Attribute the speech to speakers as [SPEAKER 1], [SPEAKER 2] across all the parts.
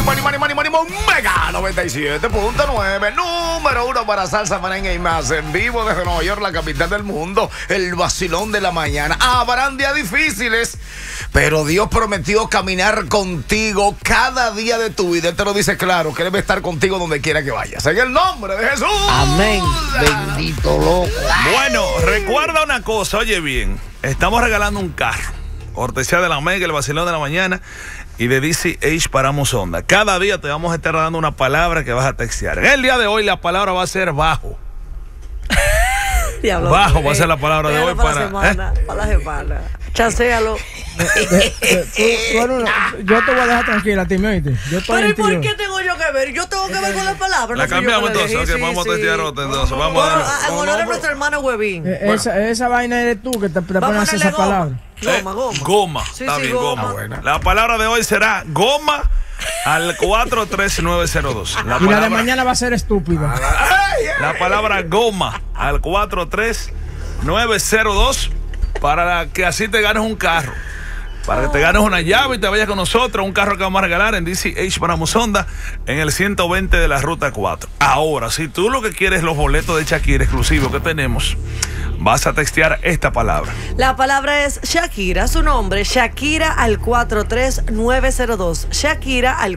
[SPEAKER 1] Mega 97.9, número 1 para salsa, merengue y más, en vivo desde Nueva York, la capital del mundo, el vacilón de la mañana. Habrán días difíciles, pero Dios prometió caminar contigo cada día de tu vida. Él te lo dice claro, que debe estar contigo donde quiera que vayas. En el nombre de Jesús.
[SPEAKER 2] Amén. Bendito loco.
[SPEAKER 3] Bueno, recuerda una cosa, oye bien, estamos regalando un carro, cortesía de la Mega, el vacilón de la mañana, y de DCH Paramos Onda. Cada día te vamos a estar dando una palabra que vas a textear. En el día de hoy la palabra va a ser bajo.
[SPEAKER 4] Diablo,
[SPEAKER 3] bajo va a ser la palabra de hoy
[SPEAKER 4] para la semana. Chancealo.
[SPEAKER 5] Yo te voy a dejar tranquila, Timothy.
[SPEAKER 4] Pero ¿y por qué tengo yo que ver? Yo tengo que ver con las palabras.
[SPEAKER 3] La cambiamos entonces, ok, vamos a testear otra entonces. Vamos a dar.
[SPEAKER 4] En honor a nuestro hermano Huevín.
[SPEAKER 5] Esa vaina eres tú que te pones esa palabra.
[SPEAKER 4] Goma.
[SPEAKER 3] Está bien, goma. La palabra de hoy será goma al 43902.
[SPEAKER 5] Y la de mañana va a ser estúpida.
[SPEAKER 3] La palabra goma al 43902 para que así te ganes un carro. Para que te ganes una llave y te vayas con nosotros. Un carro que vamos a regalar en DCH Paramos Onda en el 120 de la Ruta 4. Ahora, si tú lo que quieres es los boletos de Shakira exclusivos que tenemos, vas a textear esta palabra.
[SPEAKER 4] La palabra es Shakira, su nombre, Shakira al 43902. Shakira al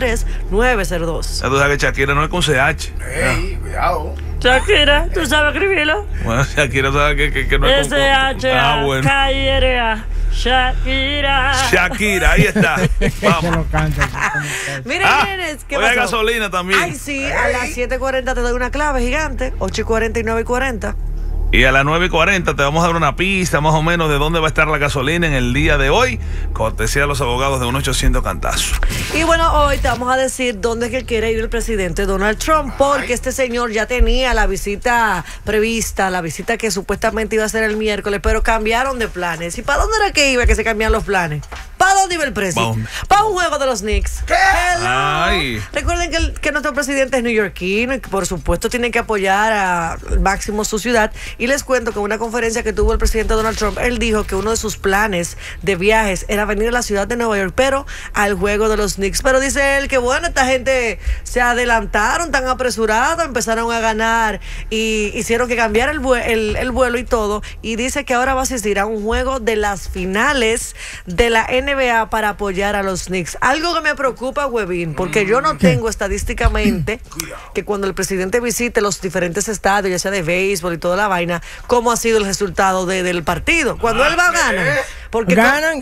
[SPEAKER 4] 43902.
[SPEAKER 3] Tú sabes que Shakira no es con CH.
[SPEAKER 1] Ey, cuidado.
[SPEAKER 4] Shakira, ¿tú sabes escribirlo?
[SPEAKER 3] Bueno, Shakira sabe que no es con
[SPEAKER 4] S-H-A-K-I-R-A. Shakira.
[SPEAKER 3] Shakira, ahí está. Vamos.
[SPEAKER 4] Miren, ¿qué
[SPEAKER 3] Voy a
[SPEAKER 4] pasó?
[SPEAKER 3] gasolina también.
[SPEAKER 4] Ay, sí, a las 7:40 te doy una clave gigante. 8:40 y 9:40.
[SPEAKER 3] Y a las 9:40 te vamos a dar una pista más o menos de dónde va a estar la gasolina en el día de hoy, cortesía de los abogados de 1-800 Cantazo.
[SPEAKER 4] Y bueno, hoy te vamos a decir dónde es que quiere ir el presidente Donald Trump, porque este señor ya tenía la visita prevista, la visita que supuestamente iba a ser el miércoles, pero cambiaron de planes. ¿Y para dónde era que iba que se cambiaron los planes? ¿Para dónde iba el presidente? Para un juego de los Knicks.
[SPEAKER 1] ¿Qué?
[SPEAKER 3] Ay.
[SPEAKER 4] Recuerden que nuestro presidente es neoyorquino y que por supuesto tiene que apoyar al máximo su ciudad. Y les cuento que en una conferencia que tuvo el presidente Donald Trump, él dijo que uno de sus planes de viajes era venir a la ciudad de Nueva York, pero al juego de los Knicks. Pero dice él que bueno, esta gente se adelantaron tan apresurado, empezaron a ganar y hicieron que cambiara el vuelo y todo. Y dice que ahora va a asistir a un juego de las finales de la NBA para apoyar a los Knicks. Algo que me preocupa, Huevín, porque yo no tengo estadísticamente que cuando el presidente visite los diferentes estadios, ya sea de béisbol y toda la vaina, cómo ha sido el resultado del partido. Cuando él va a ganar. Porque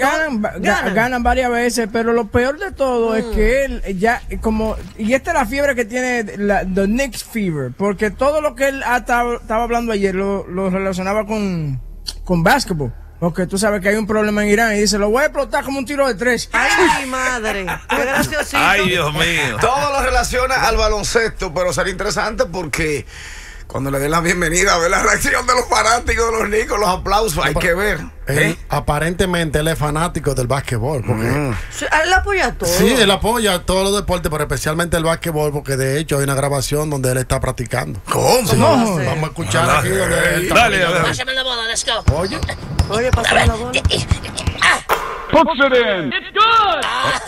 [SPEAKER 5] ganan varias veces, pero lo peor de todo es que él ya como, y esta es la fiebre que tiene the Knicks fever, porque todo lo que él estaba hablando ayer lo relacionaba con básquetbol. Porque tú sabes que hay un problema en Irán y dice, lo voy a explotar como un tiro de 3.
[SPEAKER 4] ¡Ay, mi madre! ¡Qué graciosito!
[SPEAKER 3] ¡Ay, Dios mío!
[SPEAKER 1] Todo lo relaciona al baloncesto, pero será interesante porque cuando le den la bienvenida, a ver la reacción de los fanáticos de los Knicks, los aplausos, hay que ver.
[SPEAKER 2] Aparentemente él es fanático del básquetbol. Porque
[SPEAKER 4] Él apoya todo.
[SPEAKER 2] sí, él apoya todos los deportes, pero especialmente el básquetbol, porque de hecho hay una grabación donde él está practicando.
[SPEAKER 1] ¿Cómo?
[SPEAKER 2] No, vamos a escuchar aquí donde él está
[SPEAKER 3] Dale, a ver.
[SPEAKER 6] Pásame la bola, let's go.
[SPEAKER 4] Oye, pásame la bola.
[SPEAKER 3] Puts it in.
[SPEAKER 6] It's good.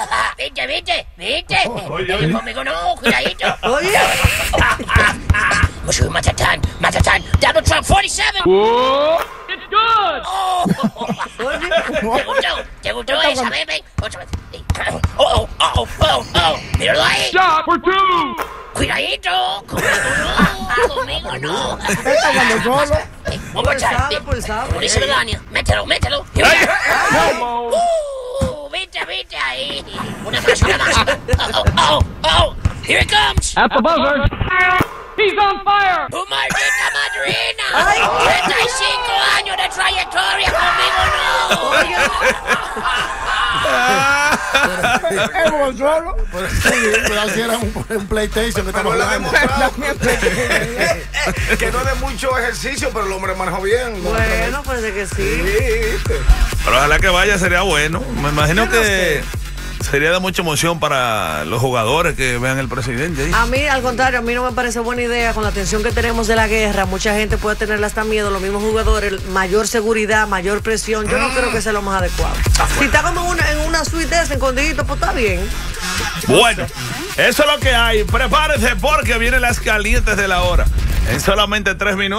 [SPEAKER 6] ¿Viste? Oye, conmigo no, cuidadito.
[SPEAKER 4] Oye.
[SPEAKER 6] Mushu, Matatan, Donald Trump, 47. It's good. ¿Te gustó esa, bebé? Oh, míralo ahí.
[SPEAKER 3] Shot for two.
[SPEAKER 6] Cuidadito, conmigo no. One more time. Como dice Melania, mételo. Here we go. Viste ahí. Una persona más. Oh, here it comes.
[SPEAKER 3] At the buzzer. He's on fire.
[SPEAKER 6] ¡Tu maldita madrina! ¡35 años de trayectoria conmigo no!
[SPEAKER 2] Pero así era un PlayStation que estamos hablando.
[SPEAKER 1] Que no es de mucho ejercicio, pero el hombre manejó bien.
[SPEAKER 4] Bueno, parece que sí.
[SPEAKER 3] Pero ojalá que vaya, sería bueno. Me imagino que sería de mucha emoción para los jugadores que vean el presidente ahí.
[SPEAKER 4] A mí, al contrario, a mí no me parece buena idea. Con la tensión que tenemos de la guerra, mucha gente puede tenerle hasta miedo. Los mismos jugadores, mayor seguridad, mayor presión. Yo no creo que sea lo más adecuado. Si está como en una suite de ese escondidito, pues está bien.
[SPEAKER 3] Bueno, eso es lo que hay. Prepárese porque vienen las calientes de la hora. En solamente 3 minutos.